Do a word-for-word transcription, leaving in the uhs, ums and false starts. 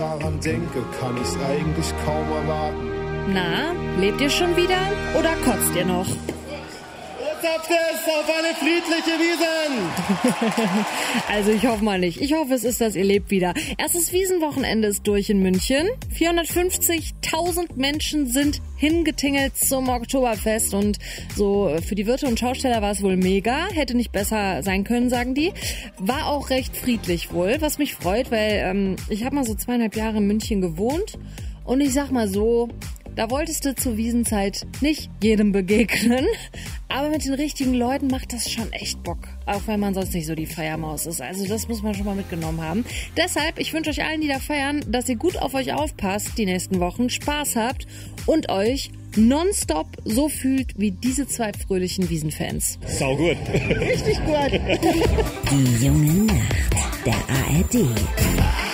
daran denke, kann ich's eigentlich kaum erwarten. Na, lebt ihr schon wieder oder kotzt ihr noch? Fest auf eine friedliche Wiesn! Also ich hoffe mal nicht. Ich hoffe, es ist das, ihr lebt wieder. Erstes Wiesenwochenende ist durch in München. vierhundertfünfzigtausend Menschen sind hingetingelt zum Oktoberfest und so für die Wirte und Schausteller war es wohl mega. Hätte nicht besser sein können, sagen die. War auch recht friedlich wohl, was mich freut, weil ähm, ich habe mal so zweieinhalb Jahre in München gewohnt und ich sag mal so, da wolltest du zur Wiesenzeit nicht jedem begegnen, aber mit den richtigen Leuten macht das schon echt Bock, auch wenn man sonst nicht so die Feiermaus ist. Also das muss man schon mal mitgenommen haben. Deshalb, ich wünsche euch allen, die da feiern, dass ihr gut auf euch aufpasst die nächsten Wochen, Spaß habt und euch nonstop so fühlt wie diese zwei fröhlichen Wiesenfans. Sau gut. Richtig gut. Die junge Nacht der A R D.